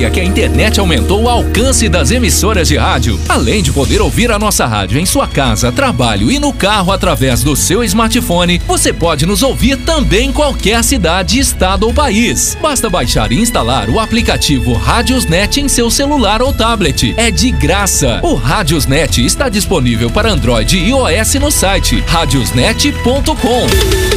sabia que a internet aumentou o alcance das emissoras de rádio? Além de poder ouvir a nossa rádio em sua casa, trabalho e no carro através do seu smartphone, você pode nos ouvir também em qualquer cidade, estado ou país. Basta baixar e instalar o aplicativo Radiosnet em seu celular ou tablet. É de graça. O Radiosnet está disponível para Android e iOS no site radiosnet.com.